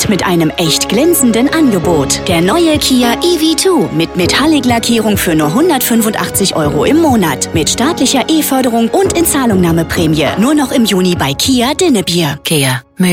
Jetzt mit einem echt glänzenden Angebot. Der neue Kia EV2 mit Metallic-Lackierung für nur 185 € im Monat. Mit staatlicher E-Förderung und Inzahlungnahmeprämie. Nur noch im Juni bei Kia Dinnebier. Kia.